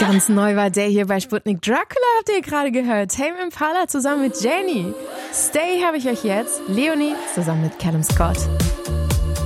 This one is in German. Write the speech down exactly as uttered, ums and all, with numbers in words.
Ganz neu war der hier bei Sputnik. Dracula habt ihr gerade gehört. Tame Impala zusammen mit Jenny. Stay habe ich euch jetzt. Leonie zusammen mit Callum Scott.